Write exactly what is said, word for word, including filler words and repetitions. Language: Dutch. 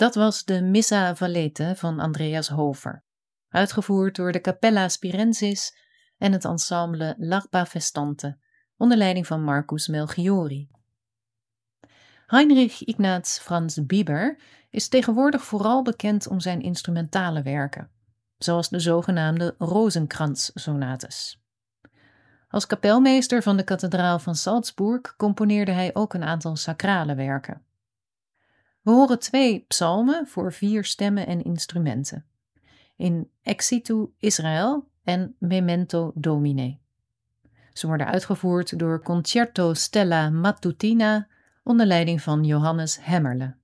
Dat was de Missa Valete van Andreas Hofer, uitgevoerd door de Cappella Spirensis en het ensemble L'Arpa Festante, onder leiding van Marcus Melchiori. Heinrich Ignaz Franz Bieber is tegenwoordig vooral bekend om zijn instrumentale werken, zoals de zogenaamde Rozenkrantz-sonates. Als kapelmeester van de kathedraal van Salzburg componeerde hij ook een aantal sacrale werken. We horen twee psalmen voor vier stemmen en instrumenten, in Exitu Israël en Memento Domine. Ze worden uitgevoerd door Concerto Stella Matutina onder leiding van Johannes Hemmerle.